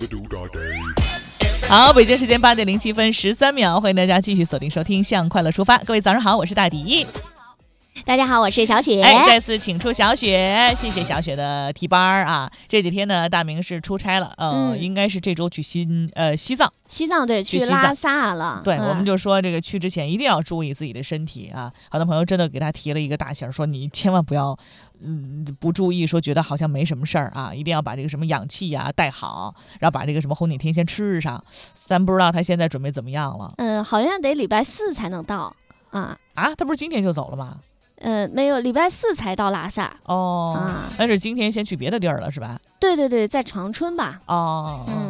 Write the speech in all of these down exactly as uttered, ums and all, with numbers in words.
好，北京时间八点零七分十三秒，欢迎大家继续锁定收听《向快乐出发》。各位早上好，我是大迪。 大家好，我是小雪。 哎，再次请出小雪，谢谢小雪的替班啊！这几天呢，大明是出差了，呃，嗯、应该是这周去新呃西藏。 西藏对，去拉萨了。 对、 嗯， 我们就说这个去之前一定要注意自己的身体啊！好多朋友真的给他提了一个大醒，说你千万不要，嗯，不注意，说觉得好像没什么事儿啊，一定要把这个什么氧气呀、啊、带好，然后把这个什么红景天先吃上。咱不知道他现在准备怎么样了。 嗯，好像得礼拜四才能到啊啊！他不是今天就走了吗？ 呃，没有，礼拜四才到拉萨哦，啊，但是今天先去别的地儿了，是吧？ 对对对，在长春吧。 哦， 嗯，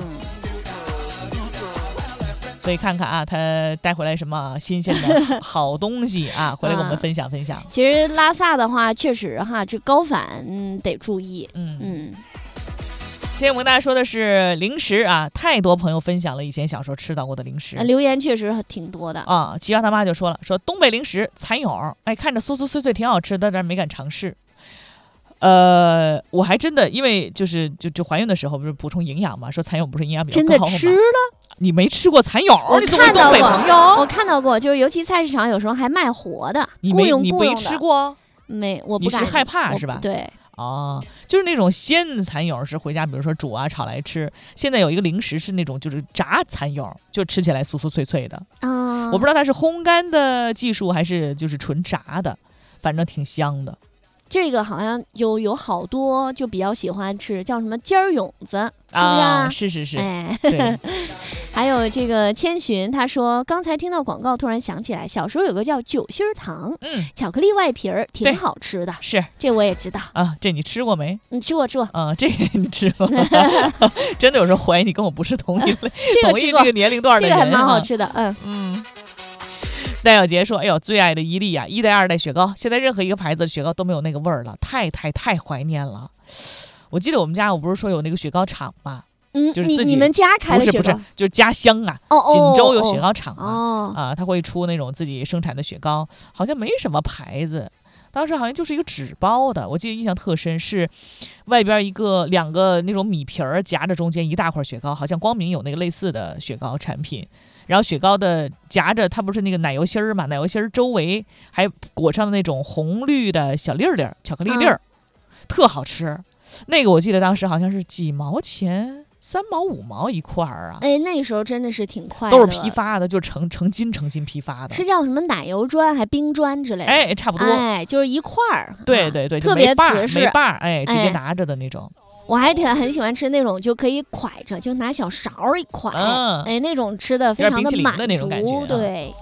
所以看看啊，他带回来什么新鲜的好东西啊，回来跟我们分享分享。 其实拉萨的话，确实哈，这高反嗯得注意。 嗯嗯。 今天我跟大家说的是零食啊，太多朋友分享了以前小时候吃到过的零食， 留言确实挺多的啊。奇葩他妈就说了，说东北零食蚕蛹，哎，看着酥酥脆脆挺好吃的，但是没敢尝试。呃，我还真的因为就是就就怀孕的时候不是补充营养嘛，说蚕蛹不是营养比较高吗？ 真的吃了？ 你没吃过蚕蛹？ 我你作为东北朋友， 我看到过，就是尤其菜市场有时候还卖活的， 你没雇佣你没吃过？ 没，我不敢。 你是害怕是吧？ 对。 哦，就是那种鲜蚕蛹是回家，比如说煮啊炒来吃。现在有一个零食是那种就是炸蚕蛹，就吃起来酥酥脆脆的啊。 我不知道它是烘干的技术还是就是纯炸的，反正挺香的。 这个好像有有好多就比较喜欢吃，叫什么尖儿蛹子，是不是啊？ 啊是是是， 哎， 对。 还有这个千寻，他说刚才听到广告，突然想起来，小时候有个叫酒心糖， 嗯， 巧克力外皮儿挺好吃的， 是这我也知道啊。这你吃过没？ 你吃过吃过啊？这个你吃过？真的有时候怀疑你跟我不是同一类， 这个同一这个年龄段的人， 这个还蛮好吃的，嗯嗯。戴小杰说：“哎呦，最爱的伊利呀，一代、二代雪糕，现在任何一个牌子的雪糕都没有那个味儿了，太太太怀念了。我记得我们家，我不是说有那个雪糕厂嘛， 嗯， 就是自己你你们家开的雪糕？ 不是不是，就是家乡啊， 哦哦， 锦州有雪糕厂嘛， 哦啊，他会出那种自己生产的雪糕，好像没什么牌子。”当时好像就是一个纸包的，我记得印象特深，是外边一个两个那种米皮儿夹着中间一大块雪糕，好像光明有那个类似的雪糕产品，然后雪糕的夹着它不是那个奶油芯儿嘛，奶油芯儿周围还裹上那种红绿的小粒粒儿巧克力粒儿、嗯，特好吃。那个我记得当时好像是几毛钱。三毛五毛一块儿啊！ 哎，那时候真的是挺快的， 都是批发的，就成成斤成斤批发的， 是叫什么奶油砖还冰砖之类的？ 哎，差不多， 哎，就是一块儿， 对对对， 特别瓷实， 没把儿，哎，直接拿着的那种。 哎、我还挺很喜欢吃那种就可以蒯着，就拿小勺一蒯， 嗯、 哎，那种吃的非常的满足的那种感觉、啊。 对。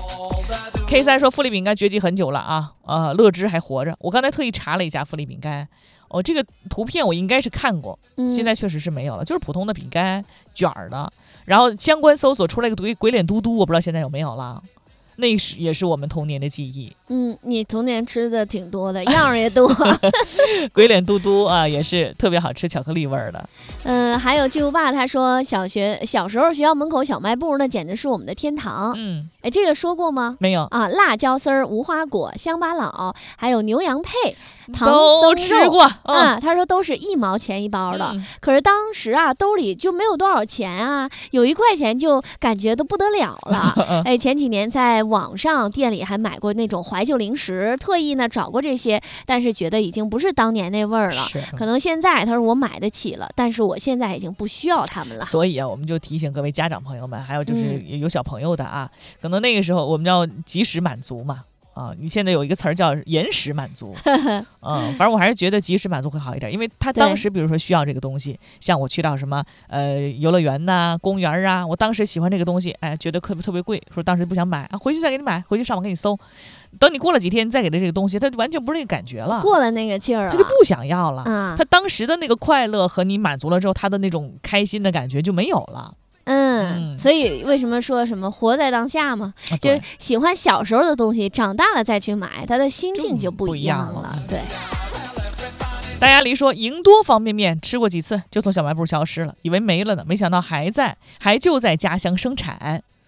K 三说富力饼干绝迹很久了啊，呃，乐之还活着。我刚才特意查了一下富力饼干。哦，这个图片我应该是看过、嗯，现在确实是没有了，就是普通的饼干卷儿的，然后相关搜索出来一个鬼鬼脸嘟嘟，我不知道现在有没有了，那是也是我们童年的记忆。 嗯，你童年吃的挺多的，样儿也多。 鬼脸嘟嘟啊，也是特别好吃，巧克力味儿的。 嗯，还有巨无霸他说，小学小时候学校门口小卖部那简直是我们的天堂。 嗯， 哎，这个说过吗？ 没有啊，辣椒丝儿、无花果、乡巴佬，还有牛羊配。唐都吃过、 嗯、啊，他说都是一毛钱一包的、嗯，可是当时啊兜里就没有多少钱啊，有一块钱就感觉都不得了了。哎，前几年在网上店里还买过那种怀旧零食，特意呢找过这些，但是觉得已经不是当年那味儿了。可能现在他说我买得起了，但是我现在已经不需要他们了。 所以啊，我们就提醒各位家长朋友们，还有就是有小朋友的啊，嗯、可能那个时候我们要及时满足嘛。啊，你现在有一个词儿叫延时满足，嗯，反正我还是觉得及时满足会好一点，因为他当时比如说需要这个东西，像我去到什么呃游乐园呐、公园啊，我当时喜欢这个东西，哎，觉得特别特别贵，说当时不想买啊，回去再给你买，回去上网给你搜，等你过了几天再给他这个东西，他完全不是那个感觉了， 过了那个劲儿了， 他就不想要了， 嗯， 他当时的那个快乐和你满足了之后，他的那种开心的感觉就没有了。 嗯，所以为什么说什么活在当下嘛、啊，就喜欢小时候的东西，长大了再去买，他的心境就不一样了。 样了对。 大家离说营多方便面吃过几次就从小卖部消失了，以为没了呢，没想到还在，还就在家乡生产。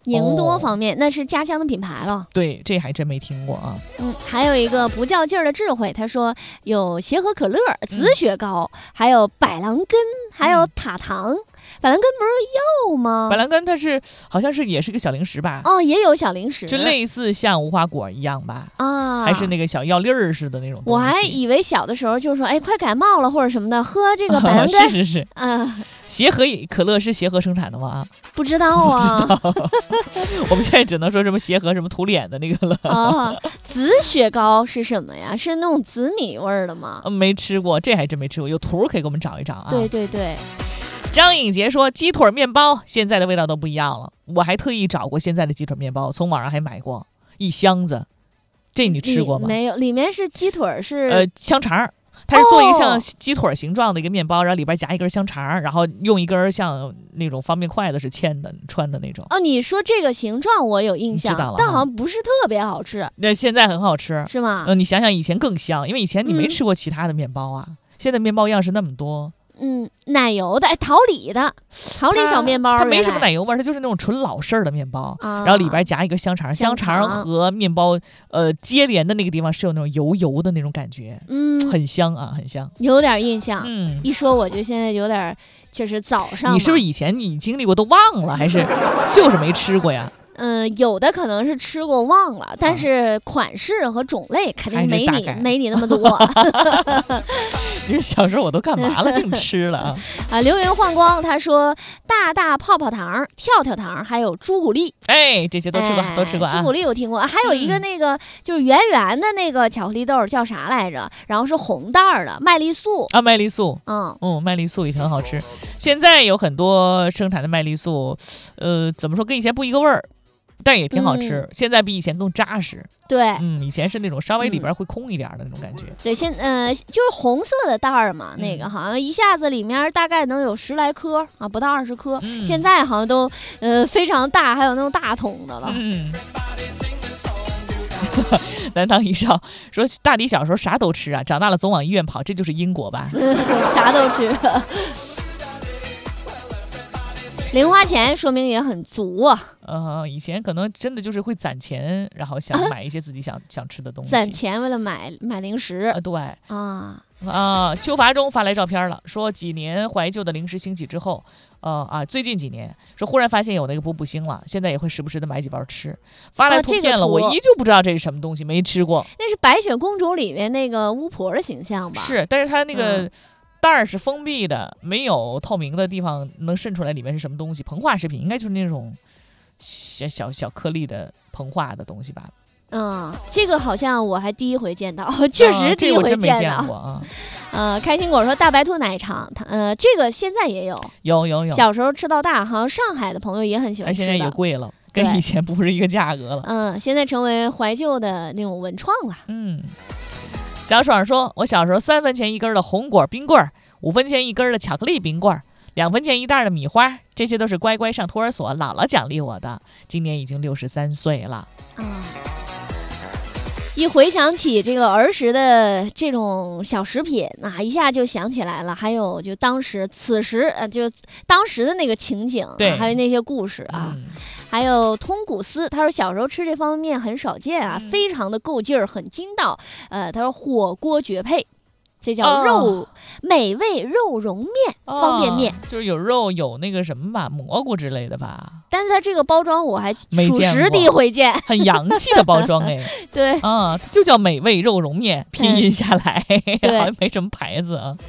宁多方面、哦、那是家乡的品牌了。 对，这还真没听过啊。 嗯，还有一个不较劲儿的智慧，他说有协和可乐、紫雪糕，嗯、还有百朗根，还有塔糖。嗯百兰根不是药吗？ 百兰根它是好像是也是个小零食吧？ 哦，也有小零食， 就类似像无花果一样吧？ 啊， 还是那个小药粒儿似的那种东西。 我还以为小的时候就说，哎，快感冒了或者什么的，喝这个百兰根。 是是是，嗯，协和可乐是协和生产的吗？ 不知道啊。 我们现在只能说什么协和什么涂脸的那个了。 啊，紫雪糕是什么呀？是那种紫米味儿的吗？ 嗯，没吃过，这还真没吃过。有图可以给我们找一找啊。 对对对。 张颖杰说鸡腿面包现在的味道都不一样了，我还特意找过现在的鸡腿面包，从网上还买过一箱子，这你吃过吗？ 没有，里面是鸡腿是呃香肠，它是做一个像鸡腿形状的一个面包、哦、然后里边夹一根香肠，然后用一根像那种方便筷子是牵的穿的那种。 哦，你说这个形状我有印象， 知道了， 但好像不是特别好吃。 那现在很好吃是吗？ 呃，你想想以前更香，因为以前你没吃过其他的面包啊、嗯、现在面包样式那么多。 嗯，奶油的，哎，桃李的，桃李小面包， 它没什么奶油味儿，它就是那种纯老式的面包，啊、然后里边夹一个香肠，香肠和面包呃接连的那个地方是有那种油油的那种感觉，嗯，很香啊，很香， 有点印象。 嗯， 一说我就现在有点，确实早上， 你是不是以前你经历过都忘了，还是就是没吃过呀？ 嗯，有的可能是吃过忘了，但是款式和种类肯定没你没你那么多。 因为小时候我都干嘛了，净吃了啊！ 啊，流云晃光他说大大泡泡糖、跳跳糖，还有朱古力， 哎，这些都吃过，哎、都吃过啊。 朱古力我听过，还有一个那个、嗯、就是圆圆的那个巧克力豆叫啥来着？然后是红袋儿的麦丽素啊，麦丽素， 嗯嗯，麦丽素也挺好吃。现在有很多生产的麦丽素，呃，怎么说跟以前不一个味儿。但也挺好吃、嗯，现在比以前更扎实。 对， 嗯，以前是那种稍微里边会空一点的那种感觉。 嗯、对，现呃就是红色的袋儿嘛、嗯，那个好像一下子里面大概能有十来颗啊，不到二十颗、嗯。现在好像都呃非常大，还有那种大桶的了。 嗯。南唐一少说：“大迪小时候啥都吃啊，长大了总往医院跑，这就是因果吧？ 啥都吃。”零花钱说明也很足啊。 呃，以前可能真的就是会攒钱，然后想买一些自己想、啊、想吃的东西。 攒钱为了买买零食。 呃，对啊啊。秋乏中发来照片了，说几年怀旧的零食兴起之后，呃啊，最近几年说忽然发现有那个步步星了，现在也会时不时的买几包吃。发来图片了， 啊这个、 我依旧不知道这是什么东西，没吃过。 那是白雪公主里面那个巫婆的形象吧？ 是，但是它那个。嗯袋儿是封闭的，没有透明的地方能渗出来里面是什么东西。膨化食品应该就是那种小小小颗粒的膨化的东西吧。 嗯，这个好像我还第一回见到，确实第一回见到。啊、这我真没见过啊。 呃，开心果说大白兔奶茶，呃，这个现在也有， 有有有。 小时候吃到大，好像上海的朋友也很喜欢吃的。 现在也贵了，跟以前不是一个价格了。 嗯，现在成为怀旧的那种文创了。 嗯。小爽说：“我小时候三分钱一根的红果冰棍儿，五分钱一根的巧克力冰棍儿，两分钱一袋的米花，这些都是乖乖上托儿所姥姥奖励我的。今年已经六十三岁了。” 啊，一回想起这个儿时的这种小食品啊，一下就想起来了。还有就当时此时呃，就当时的那个情景、啊， 对， 还有那些故事啊。嗯，还有通古斯，他说小时候吃这方面很少见啊，嗯、非常的够劲儿，很筋道。呃，他说火锅绝配，这叫肉、哦、美味肉蓉面、哦、方便面， 就是有肉有那个什么吧，蘑菇之类的吧。 但是它这个包装我还属实第一回见， 很洋气的包装哎。 对啊，就叫美味肉蓉面，拼音下来、嗯、好像没什么牌子啊。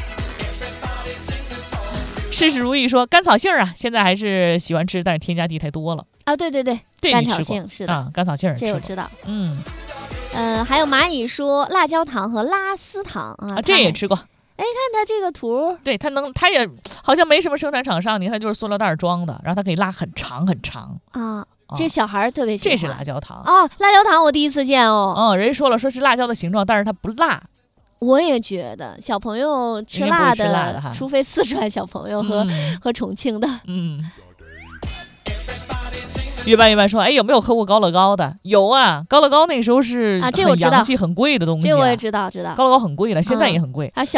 事事如意说甘草杏啊，现在还是喜欢吃，但是添加剂太多了啊。对对对，甘草杏是的啊，甘草杏这我知道。 嗯嗯、呃，还有蚂蚁说辣椒糖和拉丝糖啊， 啊这也吃过。 哎，看它这个图， 对它能，它也好像没什么生产厂商，你看就是塑料袋装的，然后它可以拉很长很长啊。这小孩特别喜欢。 这是辣椒糖哦，辣椒糖我第一次见哦。 嗯，人家说了，说是辣椒的形状，但是它不辣。 我也觉得小朋友吃辣的， 吃辣的除非四川小朋友和、嗯、和重庆的。 嗯。月半月半说：“哎，有没有喝过高乐高的？有啊，高乐高那时候是啊，这我知道， 很洋气、很贵的东西、啊。 这我也知道，知道。 高乐高很贵了，现在也很贵。 嗯、啊，